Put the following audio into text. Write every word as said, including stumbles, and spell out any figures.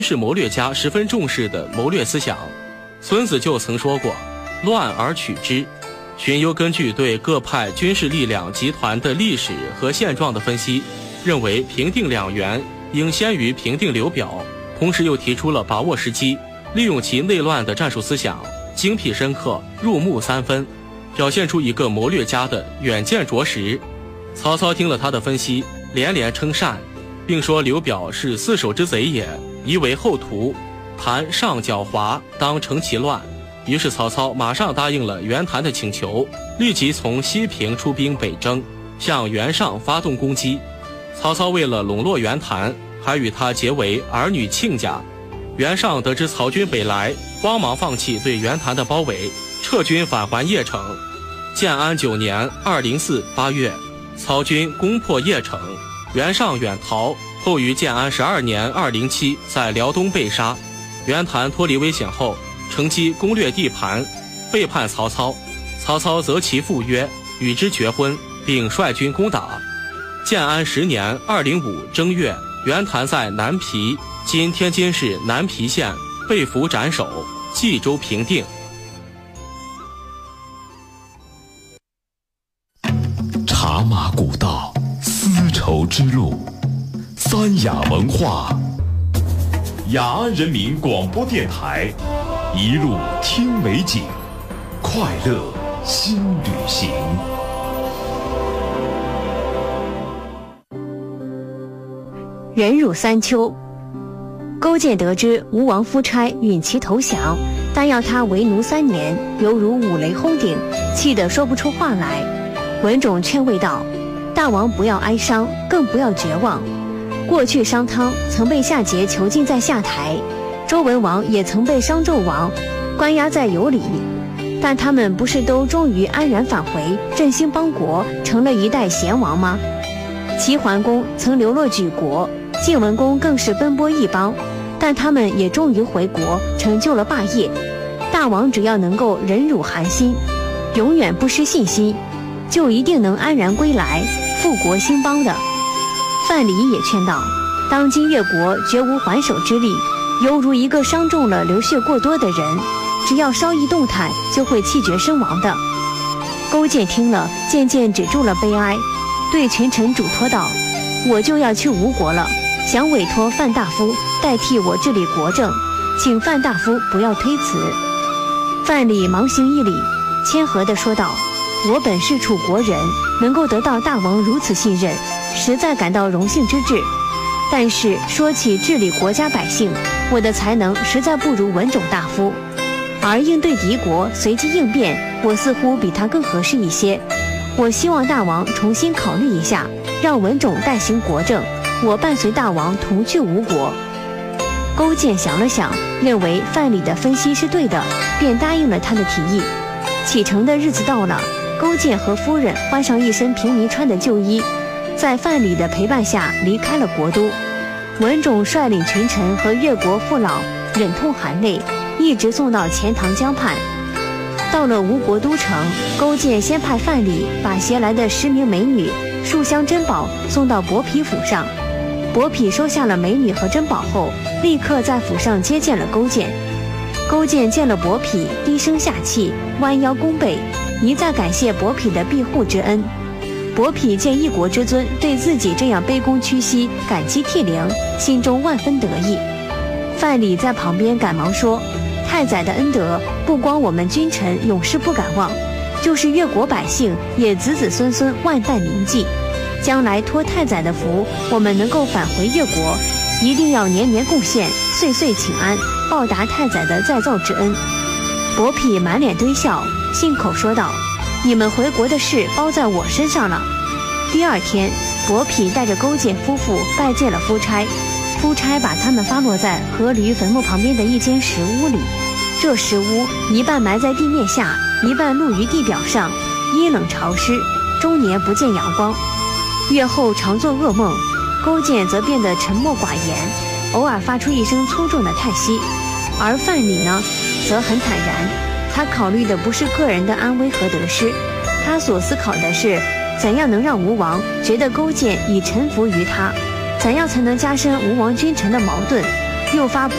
是谋略家十分重视的谋略思想。孙子就曾说过：“乱而取之。”荀攸根据对各派军事力量集团的历史和现状的分析，认为平定两袁应先于平定刘表，同时又提出了把握时机、利用其内乱的战术思想，精辟深刻，入木三分，表现出一个谋略家的远见卓识。曹操听了他的分析，连连称善，并说刘表是四手之贼也，宜为后图，谭上狡猾，当成其乱。于是曹操马上答应了袁谭的请求，立即从西平出兵北征，向袁尚发动攻击。曹操为了笼络袁谭，还与他结为儿女亲家。袁尚得知曹军北来，慌忙放弃对袁谭的包围，撤军返还邺城。建安九年二零四八月，曹军攻破邺城，袁尚远逃，后于建安十二年二零七在辽东被杀。袁谭脱离危险后，乘机攻略地盘，背叛曹操。曹操择其父约，与之绝婚，并率军攻打。建安十年二零五正月，袁谭在南皮（今天津市南皮县）被俘斩首，冀州平定。 茶马古道，丝绸之路，三雅文化。雅安人民广播电台，一路听美景，快乐新旅行。 忍辱三秋。勾践得知吴王夫差允其投降，但要他为奴三年，犹如五雷轰顶，气得说不出话来。文种劝慰道：“大王不要哀伤，更不要绝望。过去商汤曾被夏桀囚禁在下台，周文王也曾被商纣王关押在有里，但他们不是都终于安然返回，振兴邦国，成了一代贤王吗？齐桓公曾流落举国，晋文公更是奔波一邦，但他们也终于回国，成就了霸业。大王只要能够忍辱寒心，永远不失信心，就一定能安然归来，复国兴邦的。”范蠡也劝道：“当今越国绝无还手之力，犹如一个伤中了流血过多的人，只要稍一动弹，就会气绝身亡的。”勾践听了，渐渐止住了悲哀，对群臣嘱托道：“我就要去吴国了，想委托范大夫代替我治理国政，请范大夫不要推辞。”范蠡忙行一礼，谦和地说道：“我本是楚国人，能够得到大王如此信任，实在感到荣幸之至。但是说起治理国家百姓，我的才能实在不如文种大夫，而应对敌国随机应变，我似乎比他更合适一些。我希望大王重新考虑一下，让文种代行国政，我伴随大王同去吴国。”勾践想了想，认为范蠡的分析是对的，便答应了他的提议。启程的日子到了，勾践和夫人换上一身平民穿的旧衣，在范蠡的陪伴下离开了国都。文种率领群臣和越国父老忍痛含泪，一直送到钱塘江畔。到了吴国都城，勾践先派范蠡把携来的十名美女、数箱珍宝送到伯嚭府上。伯嚭收下了美女和珍宝后，立刻在府上接见了勾践。勾践见了伯嚭，低声下气，弯腰弓背，一再感谢伯嚭的庇护之恩。伯嚭见一国之尊对自己这样卑躬屈膝，感激涕零，心中万分得意。范蠡在旁边赶忙说：“太宰的恩德，不光我们君臣永世不敢忘，就是越国百姓也子子孙孙万代铭记。将来托太宰的福，我们能够返回越国，一定要年年贡献，岁岁请安，报答太宰的再造之恩。”伯嚭满脸堆笑，信口说道：“你们回国的事包在我身上了。”第二天，伯嚭带着勾践夫妇拜见了夫差，夫差把他们发落在阖闾坟墓旁边的一间石屋里。这石屋一半埋在地面下，一半露于地表上，阴冷潮湿，终年不见阳光。月后常做噩梦，勾践则变得沉默寡言，偶尔发出一声粗重的叹息。而范蠡呢，则很坦然，他考虑的不是个人的安危和得失，他所思考的是怎样能让吴王觉得勾践已臣服于他，怎样才能加深吴王君臣的矛盾， 诱发